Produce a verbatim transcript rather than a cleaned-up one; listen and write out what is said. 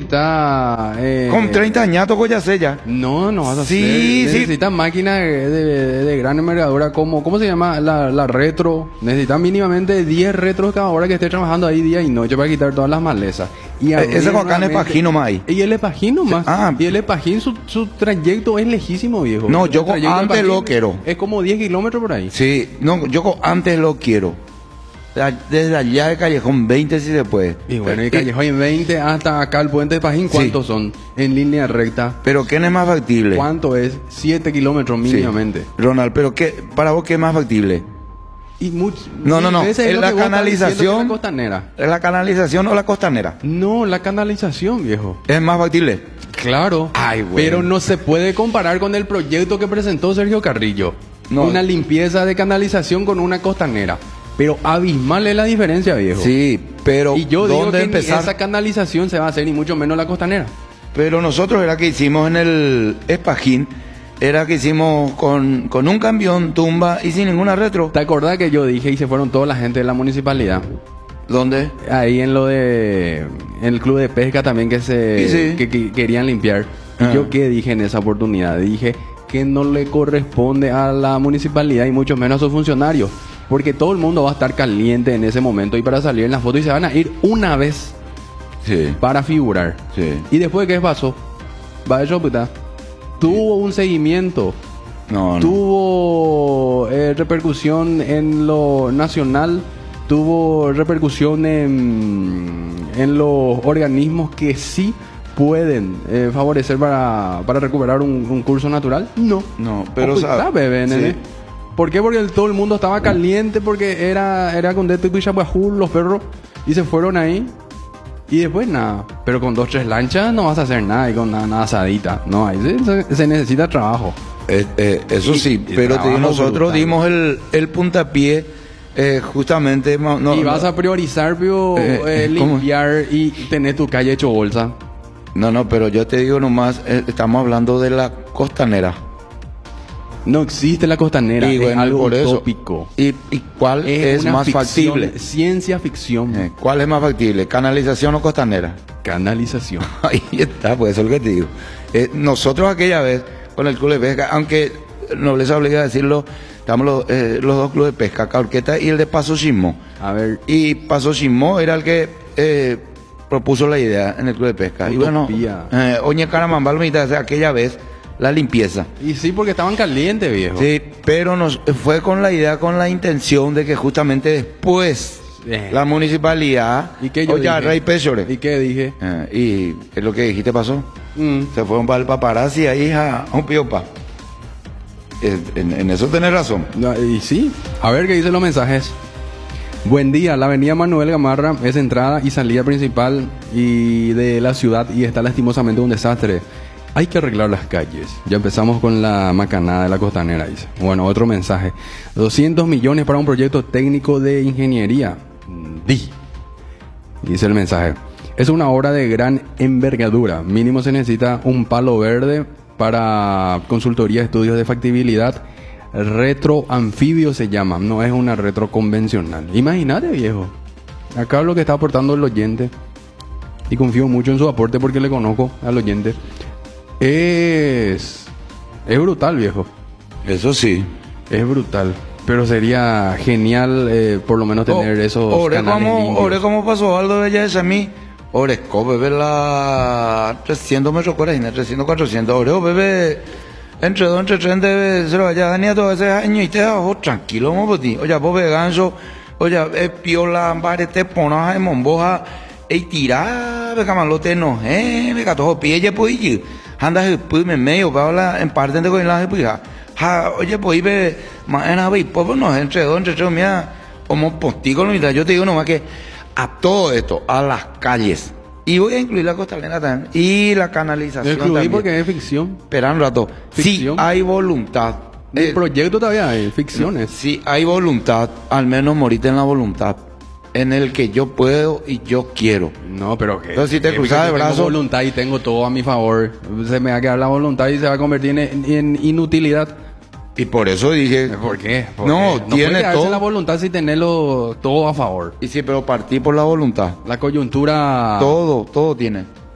necesita... Eh, Con treinta añatos ya sé ya. No, no vas a Sí, hacer. sí. Necesitas máquinas de, de- de gran envergadura como... ¿Cómo se llama? La, la retro. Necesitas mínimamente diez retros cada hora que esté trabajando ahí día y noche para quitar todas las malezas. Y Eh, ese con acá en nuevamente- Epajín nomás hay. Y el Epajín nomás. Ah. Y el Epajín, su, su trayecto es lejísimo, viejo. No, El yo con- trayecto de antes Epajín lo quiero. Es como diez kilómetros por ahí. Sí, no, yo co- antes lo quiero. Desde allá de Callejón veinte si se puede. Y bueno, y Eh, Callejón en veinte hasta acá el puente de Pajín, ¿cuántos son? En línea recta. Pero ¿qué es más factible? ¿Cuánto es? siete kilómetros Sí. mínimamente. Ronald, pero qué, para vos qué es más factible? Y much- No, no, mil no. veces es ¿Es lo la que vos estás diciendo canalización? que la costanera. ¿Es la canalización o la costanera? No, la canalización, viejo. ¿Es más factible? Claro. Ay, bueno. Pero no se puede comparar con el proyecto que presentó Sergio Carrillo. No. Una limpieza de canalización con una costanera. Pero abismal es la diferencia, viejo. Sí, pero Y yo digo ¿dónde que ni empezar? esa canalización se va a hacer, ni mucho menos la costanera. Pero nosotros era que hicimos en el Espajín, era que hicimos con, con un camión, tumba y sin ninguna retro. ¿Te acordás que yo dije y se fueron toda la gente de la municipalidad? ¿Dónde? Ahí en lo de... En el club de pesca también que se... Sí, sí. Que, que querían limpiar. Ah. ¿Y yo qué dije en esa oportunidad? Dije que no le corresponde a la municipalidad y mucho menos a sus funcionarios. Porque todo el mundo va a estar caliente en ese momento y para salir en la foto y se van a ir una vez Sí, para figurar. sí. ¿Y después qué pasó? Va de puta. Tuvo un seguimiento. No, no. Tuvo eh, repercusión en lo nacional, tuvo repercusión en, en los organismos que sí pueden eh, favorecer para, para recuperar un, un curso natural. No. No, pero Ojo, sabe- sabe, ven, sí. nene. ¿Por qué? Porque el- todo el mundo estaba caliente, porque era, era con Deto y Pichapuajú, los perros, y se fueron ahí. Y después nada, pero con dos, tres lanchas no vas a hacer nada y con nada, nada asadita. No, ahí se, se- se necesita trabajo. Eh, eh, eso Y- sí, y pero te digo, trabajo nosotros brutal. dimos el, el puntapié eh, justamente... ma- No, y vas no, a priorizar, pio, Eh, eh, eh, ¿cómo? limpiar y tener tu calle hecho bolsa. no, no, pero yo te digo nomás, eh, estamos hablando de la costanera. No existe la costanera, Y es bueno, algo por eso. utópico. ¿Y, y cuál es, una más ficción, factible? Ciencia ficción, Eh, ¿Cuál es más factible? ¿Canalización o costanera? canalización. Ahí está, pues eso es lo que te digo. Eh, nosotros aquella vez, con el club de pesca, aunque no les obliga a decirlo, estamos los, eh, los dos clubes de pesca, Caurqueta y el de Paso Chismó. A ver, Y Paso Chismó era el que eh, propuso la idea en el club de pesca. Y bueno, Utopía. eh, Oñe Caramambal me dice aquella vez la limpieza. y sí, porque estaban calientes, viejo. Sí, pero nos fue con la idea, con la intención de que justamente después Eh. la municipalidad, ¿Y qué yo oye, dije? Rey Pechore, ¿Y qué dije? eh, y es lo que dijiste pasó. Mm. Se fueron para el paparazzi ahí a, a un piopa. Eh, En, en eso tenés razón. No, y sí, a ver qué dicen los mensajes. Buen día, la avenida Manuel Gamarra es entrada y salida principal y de la ciudad y está lastimosamente un desastre. Hay que arreglar las calles. Ya empezamos con la macanada de la costanera, dice. Bueno, otro mensaje. doscientos millones para un proyecto técnico de ingeniería. Di. Dice el mensaje. Es una obra de gran envergadura. Mínimo se necesita un palo verde para consultoría, estudios de factibilidad. Retro anfibio se llama, no es una retro convencional. Imagínate, viejo. Acá lo que está aportando el oyente, y confío mucho en su aporte porque le conozco al oyente, es, es brutal, viejo. Eso sí. Es brutal. Pero sería genial, eh, por lo menos, tener esos Ore canales como, limpios. ore como pasó algo de ella esa a mí. Ore, co bebé la trescientos metros cuadrados, trescientos, cuatrocientos. Ore, o bebé entre dos, entre tres, debe se lo vaya a todo ese año y te dejo tranquilo, mo poti. Oye, vos ve ganso, oye, es piola, bare, te ponas en momboja, y tira, ve camalote, no, eh, ve gato, pie, ya pues, anda, pues, me medio, para hablar en parte de con la pues, ja, oye, pues, ve, mañana, ve, pues, no, entre dos, entre tres, mira, como postigo, mitad, yo te digo nomás que a todo esto, a las calles, y voy a incluir la costalera también, y la canalización Excluí también. porque es ficción. Espera un rato. Si Ficción. hay voluntad. El eh, proyecto todavía hay ficciones. si hay voluntad, al menos morite en la voluntad. En el que yo puedo y yo quiero. No, pero que. Entonces, si te que- cruzas que de tengo brazos- voluntad y tengo todo a mi favor. Se me va a quedar la voluntad y se va a convertir en, en inutilidad. Y por eso dije. ¿Por qué? ¿Por No, qué? tiene puede quedarse todo. la voluntad sin tenerlo todo a favor. Y sí, pero partí por la voluntad. La coyuntura. Todo, todo tiene.